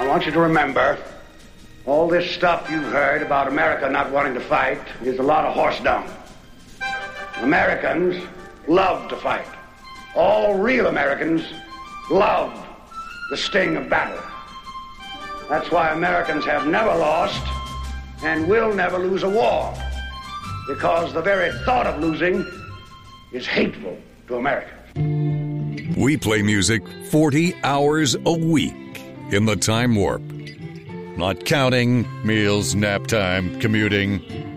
want you to remember, all this stuff you've heard about America not wanting to fight is a lot of horse dung. Americans love to fight. All real Americans love the sting of battle. That's why Americans have never lost and will never lose a war, because the very thought of losing is hateful to Americans. We play music 40 hours a week in the time warp. Not counting meals, nap time, commuting,